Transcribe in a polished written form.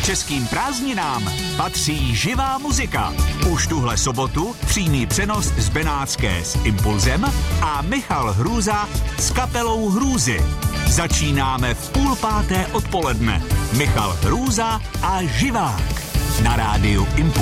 Českým prázdninám patří živá muzika. Už tuhle sobotu přímý přenos z Benátské s Impulzem a Michal Hrůza s kapelou Hrůzy. Začínáme v 4:30 odpoledne. Michal Hrůza a Živák na rádiu Impuls.